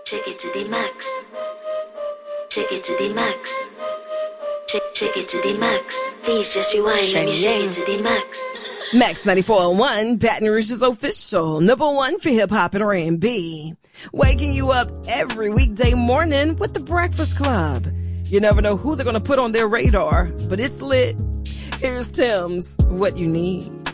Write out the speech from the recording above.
Take it to the max. Take it to the max. Take it to the max. Please just rewind. Let me shake it to the max. Max 94.1, Baton Rouge's official number one for hip hop and R&B. Waking you up every weekday morning with the Breakfast Club. You never know who they're going to put on their radar, but it's lit. Here's Tim's What You Need.